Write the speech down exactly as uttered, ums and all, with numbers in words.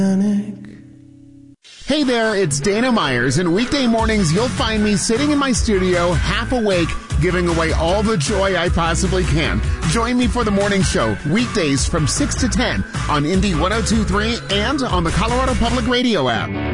Hey there, it's Dana Myers, and weekday mornings you'll find me sitting in my studio, half awake, giving away all the joy I possibly can. Join me for the morning show, weekdays from six to ten on Indy one oh two point three and on the Colorado Public Radio app.